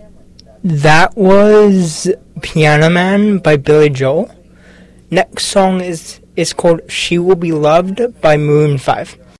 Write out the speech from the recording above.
That was Piano Man by Billy Joel. Next song is called She Will Be Loved by Maroon 5.